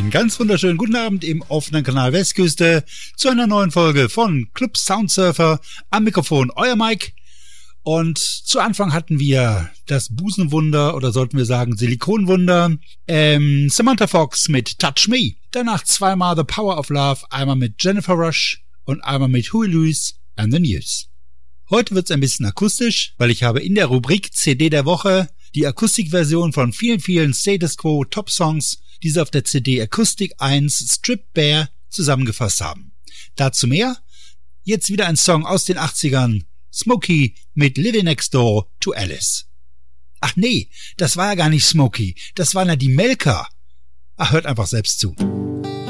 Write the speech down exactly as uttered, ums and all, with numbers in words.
Einen ganz wunderschönen guten Abend im offenen Kanal Westküste zu einer neuen Folge von Club Soundsurfer. Am Mikrofon euer Mike. Und zu Anfang hatten wir das Busenwunder oder sollten wir sagen Silikonwunder. Ähm, Samantha Fox mit Touch Me. Danach zweimal The Power of Love, einmal mit Jennifer Rush und einmal mit Huey Lewis and the News. Heute wird's ein bisschen akustisch, weil ich habe in der Rubrik C D der Woche die Akustikversion von vielen, vielen Status Quo Top Songs, die sie auf der C D Acoustic eins Strip Bare zusammengefasst haben. Dazu mehr. Jetzt wieder ein Song aus den achtzigern. Smokey mit Living Next Door to Alice. Ach nee, das war ja gar nicht Smokey. Das waren ja die Melker. Ach, hört einfach selbst zu.